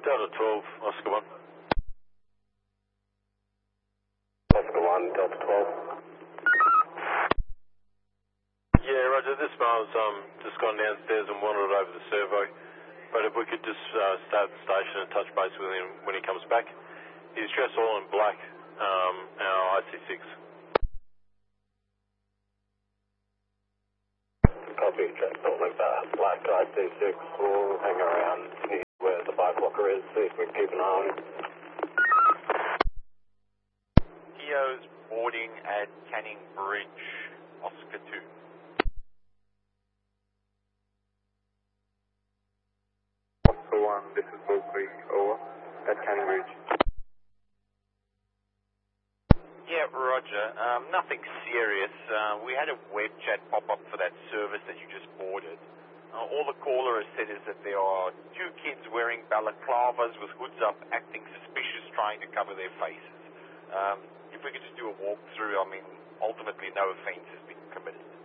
Delta 12, Oscar 1. Oscar 1, Delta 12. Yeah, Roger, this mile's just gone downstairs and wandered over the servo. But if we could just start at the station and touch base with him when he comes back. He's dressed all in black, our IC6. Copy, dressed all in black IC6. We'll hang around near where the bike locker is, see if we can keep an eye on him. Keo's boarding at Canning Bridge, Oscar 2. Oscar 1, this is Wilkie, over, at Canning Bridge. Yeah, Roger. Nothing serious. We had a web chat pop up for that service that you just boarded. All the caller has said is that there are two kids wearing balaclavas with hoods up, acting suspicious, trying to cover their faces. If we could just do a walkthrough, I mean, ultimately no offense has been committed.